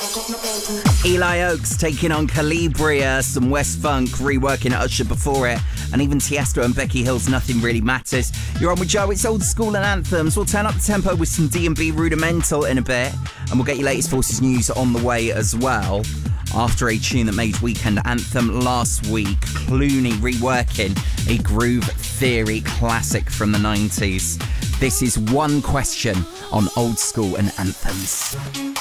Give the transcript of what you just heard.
Eli Oaks taking on Calibria, some West Funk, reworking Usher before it, and even Tiesto and Becky Hill's Nothing Really Matters. You're on with Joe, it's Old School and Anthems. We'll turn up the tempo with some D&B Rudimental in a bit, and we'll get your latest Forces news on the way as well. After a tune that made Weekend Anthem last week, Clooney reworking a Groove Theory classic from the 90s. This is One Question on Old School and Anthems.